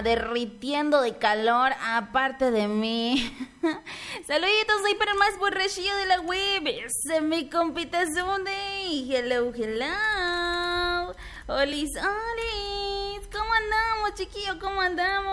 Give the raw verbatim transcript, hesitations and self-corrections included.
derritiendo de calor, aparte de mí. Saluditos, soy para el más borrachillo de la web. Es mi compita Sunday. Hello, hello. Olis, olis. ¿Cómo andamos, chiquillo? ¿Cómo andamos?